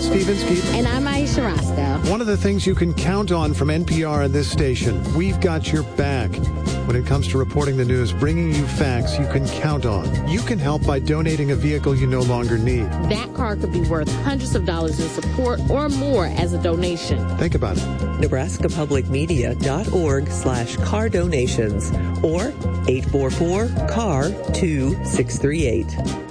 Stevens. Keith. And I'm Aisha Roscoe. One of the things you can count on from NPR and this station, we've got your back. When it comes to reporting the news, bringing you facts you can count on. You can help by donating a vehicle you no longer need. That car could be worth hundreds of dollars in support or more as a donation. Think about it. NebraskaPublicMedia.org/car donations or 844-CAR-2638.